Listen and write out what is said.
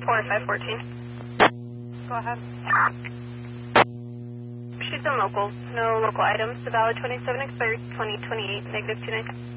4514. Go ahead. She's in local. No local items. The valid 27 expired 2028, -29.